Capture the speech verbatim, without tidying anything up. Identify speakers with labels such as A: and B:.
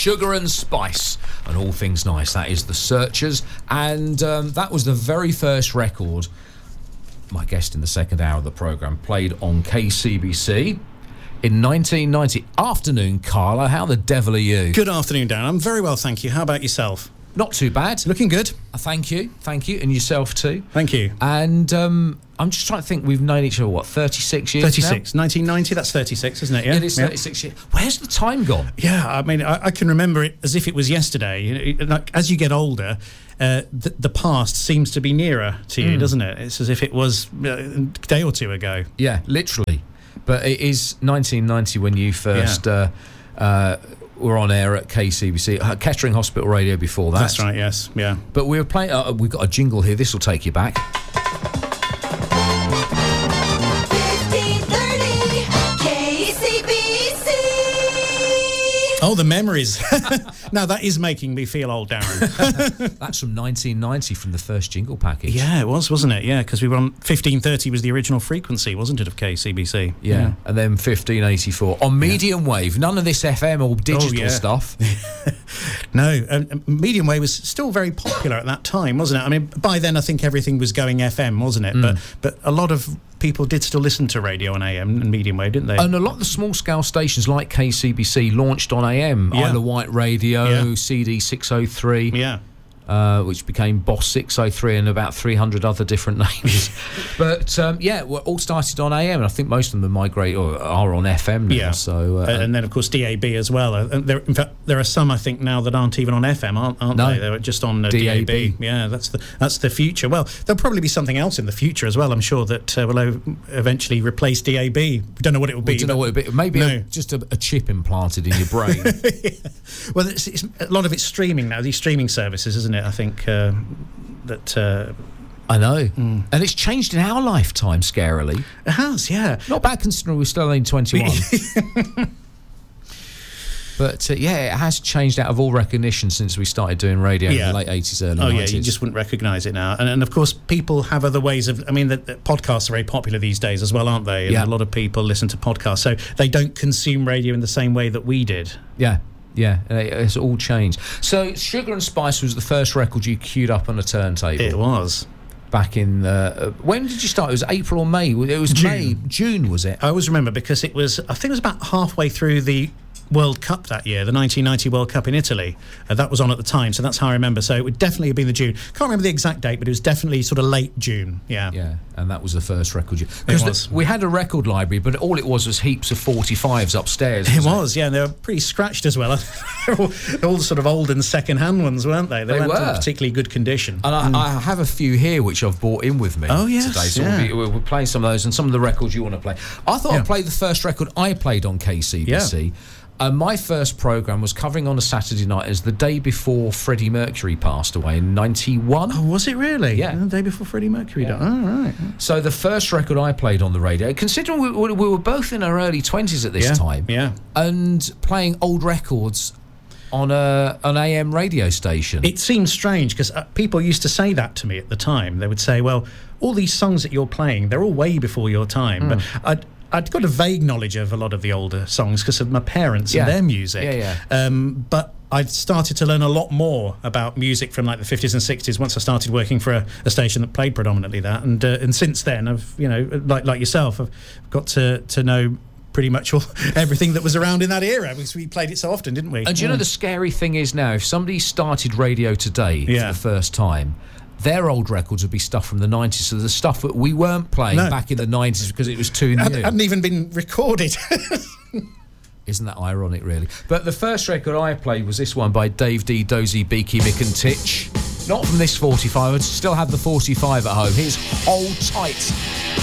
A: Sugar and Spice and All Things Nice. That is The Searchers, and um, that was the very first record my guest in the second hour of the programme played on K C B C in nineteen ninety. Afternoon, Carla. How the devil are you?
B: Good afternoon, Darren. I'm very well, thank you. How about yourself?
A: Not too bad.
B: Looking good.
A: Uh, thank you. Thank you. And yourself too.
B: Thank you.
A: And um, I'm just trying to think, we've known each other, what, thirty-six years
B: thirty-six.
A: now?
B: nineteen ninety, that's thirty-six, isn't it? Yeah.
A: It is thirty-six
B: yeah.
A: years. Where's the time gone?
B: Yeah, I mean, I, I can remember it as if it was yesterday. You know, like, as you get older, uh, the, the past seems to be nearer to you, mm. doesn't it? It's as if it was a day or two ago.
A: Yeah, literally. But it is nineteen ninety when you first... Yeah. Uh, uh, were on air at K C B C, uh, Kettering Hospital Radio before that.
B: That's right, yes, yeah.
A: But we were playing, uh, we've got a jingle here, this will take you back.
C: fifteen thirty K C B C.
B: Oh, the memories. Now, that is making me feel old, Darren.
A: That's from nineteen ninety, from the first jingle package.
B: Yeah, it was, wasn't it? Yeah, because we were on fifteen thirty was the original frequency, wasn't it, of K C B C?
A: Yeah, yeah. And then fifteen eighty-four on medium yeah. wave. None of this F M or digital
B: oh, yeah.
A: stuff.
B: No, um, medium wave was still very popular at that time, wasn't it? I mean, by then I think everything was going F M, wasn't it? Mm. But but a lot of people did still listen to radio on A M and medium wave, didn't they?
A: And a lot of the small-scale stations like K C B C launched on A M. Yeah. Isle of Wight Radio, yeah. C D six oh three.
B: Yeah.
A: Uh, which became Boss six oh three and about three hundred other different names. But, um, yeah, we all started on A M, and I think most of them migrate or are on F M now.
B: Yeah.
A: So, uh,
B: and then, of course, D A B as well. Uh, there, in fact, there are some, I think, now that aren't even on F M, aren't, aren't
A: no.
B: they? They're just on uh, D A B. D A B. Yeah, that's the that's the future. Well, there'll probably be something else in the future as well, I'm sure, that uh, will eventually replace D A B. We don't know what it will be.
A: We don't know what it will be. Maybe
B: no.
A: a, just a, a chip implanted in your brain.
B: yeah. Well, it's, it's, a lot of it's streaming now, these streaming services, isn't it, I think... Uh, that uh,
A: I know mm. and it's changed in our lifetime scarily.
B: It has, yeah.
A: Not bad considering we're still only twenty-one. But uh, yeah, it has changed out of all recognition since we started doing radio yeah. in the late eighties, early
B: oh
A: nineties.
B: Yeah, you just wouldn't recognise it now. And, and of course people have other ways of, I mean the, the podcasts are very popular these days as well, aren't they? And
A: yeah.
B: a lot of people listen to podcasts, so they don't consume radio in the same way that we did.
A: Yeah. Yeah, it's all changed. So Sugar and Spice was the first record you queued up on a turntable.
B: It was.
A: Back in... Uh, when did you start? It was April or May? It was
B: June.
A: May. June, was it?
B: I always remember because it was... I think it was about halfway through the World Cup that year, the nineteen ninety World Cup in Italy. Uh, that was on at the time, so that's how I remember. So it would definitely have been the June. Can't remember the exact date, but it was definitely sort of late June. Yeah.
A: Yeah, and that was the first record you...
B: It was.
A: The, we had a record library, but all it was was heaps of forty-fives upstairs.
B: It was, it? yeah, and they were pretty scratched as well. all, all sort of old and second-hand ones, weren't they? They,
A: they
B: weren't
A: were.
B: in particularly good condition.
A: And I, mm. I have a few here which I've brought in with me
B: oh, yes,
A: today, so
B: yeah.
A: we'll, be, we'll, we'll play some of those and some of the records you want to play. I thought
B: yeah.
A: I'd play the first record I played on K C B C. Yeah. Uh, my first programme was covering on a Saturday night as the day before Freddie Mercury passed away in ninety-one.
B: Oh, was it really?
A: Yeah.
B: The day before Freddie Mercury
A: yeah.
B: died. Oh, right.
A: So the first record I played on the radio, considering we, we were both in our early twenties at this
B: yeah.
A: time,
B: yeah,
A: and playing old records on a an A M radio station.
B: It seems strange because uh, people used to say that to me at the time. They would say, well, all these songs that you're playing, they're all way before your time. Mm. But I'd... I'd got a vague knowledge of a lot of the older songs because of my parents
A: yeah.
B: and their music.
A: Yeah, yeah.
B: Um, but I'd started to learn a lot more about music from like the fifties and sixties once I started working for a, a station that played predominantly that. And uh, and since then, I've, you know, like like yourself, I've got to, to know pretty much all everything that was around in that era because we played it so often, didn't we?
A: And do you
B: yeah.
A: know the scary thing is now, if somebody started radio today
B: yeah.
A: for the first time, their old records would be stuff from the nineties, so the stuff that we weren't playing
B: no.
A: back in the nineties because it was too new.
B: It hadn't even been recorded.
A: Isn't that ironic, really? But the first record I played was this one by Dave D, Dozy, Beaky, Mick and Titch. Not from this forty-five, I still have the forty-five at home. Here's Hold Tight.